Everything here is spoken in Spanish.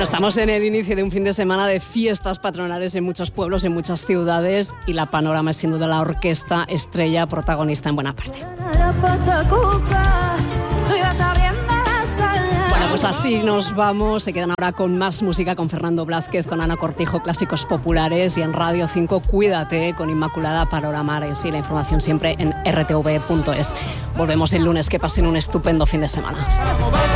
Bueno, estamos en el inicio de un fin de semana de fiestas patronales en muchos pueblos, en muchas ciudades, y la Panorama es sin duda la orquesta estrella protagonista en buena parte. Bueno, pues así nos vamos. Se quedan ahora con más música, con Fernando Blázquez, con Ana Cortijo, clásicos populares, y en Radio 5 Cuídate con Inmaculada Palomares, y la información siempre en rtv.es. Volvemos el lunes. Que pasen un estupendo fin de semana.